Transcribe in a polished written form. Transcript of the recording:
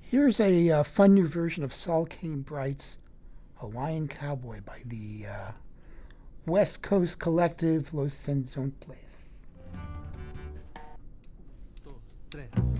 Here's a fun new version of Saul Kane Bright's Hawaiian Cowboy by the West Coast collective Los Senzontles.